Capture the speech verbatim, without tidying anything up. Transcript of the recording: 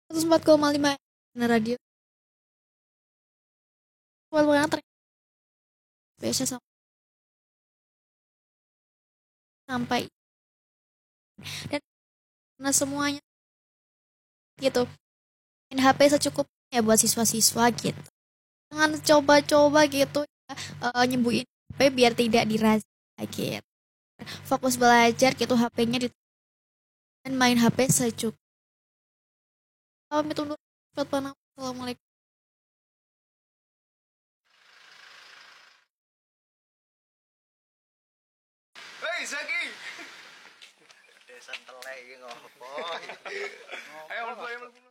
seratus empat koma lima radio. Walaupun biasa sampai dan karena semuanya gitu main H P secukupnya ya buat siswa-siswa gitu, jangan coba-coba gitu ya, uh, nyembuhin H P biar tidak dirazia gitu, fokus belajar gitu H P-nya di dan main H P secukupnya. Pamit undur. Assalamualaikum. Hei Zaki. Desa telek iki ngopo? Ayo mlebu ayo mlebu.